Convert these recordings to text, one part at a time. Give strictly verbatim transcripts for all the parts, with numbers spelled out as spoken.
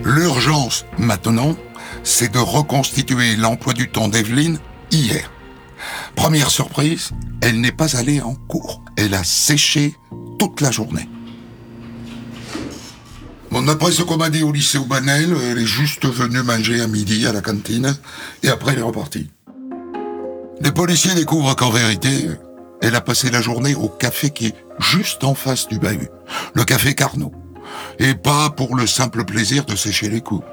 L'urgence, maintenant, c'est de reconstituer l'emploi du temps d'Evelyne hier. Première surprise, elle n'est pas allée en cours. Elle a séché toute la journée. Bon, d'après ce qu'on m'a dit au lycée Aubanel, elle est juste venue manger à midi à la cantine et après elle est repartie. Les policiers découvrent qu'en vérité, elle a passé la journée au café qui est juste en face du bahut, le café Carnot, et pas pour le simple plaisir de sécher les coups.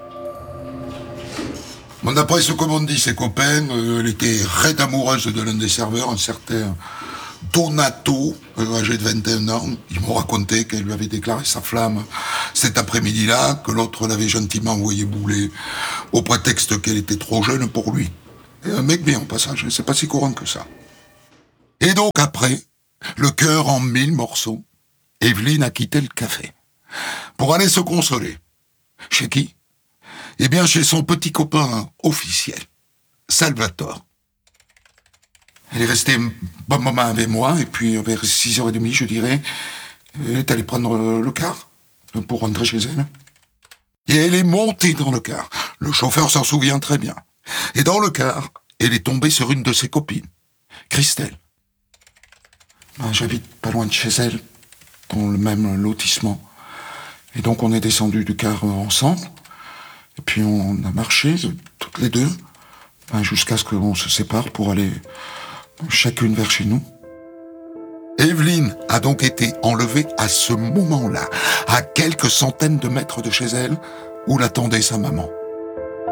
Bon, d'après ce qu'on m'ont dit ses copains, euh, elle était raide amoureuse de l'un des serveurs, un certain Donato, euh, âgé de vingt et un ans. Ils m'ont raconté qu'elle lui avait déclaré sa flamme cet après-midi-là, que l'autre l'avait gentiment envoyé bouler au prétexte qu'elle était trop jeune pour lui. Et un mec bien, en passage, c'est pas si courant que ça. Et donc après, le cœur en mille morceaux, Evelyne a quitté le café pour aller se consoler. Chez qui ? Eh bien, chez son petit copain officiel, Salvatore. Elle est restée un bon moment avec moi, et puis vers six heures trente, je dirais, elle est allée prendre le car pour rentrer chez elle. Et elle est montée dans le car. Le chauffeur s'en souvient très bien. Et dans le car, elle est tombée sur une de ses copines, Christelle. Ben, j'habite pas loin de chez elle, dans le même lotissement. Et donc on est descendu du car ensemble. Et puis on a marché, toutes les deux, ben, jusqu'à ce qu'on se sépare pour aller chacune vers chez nous. Evelyne a donc été enlevée à ce moment-là, à quelques centaines de mètres de chez elle, où l'attendait sa maman.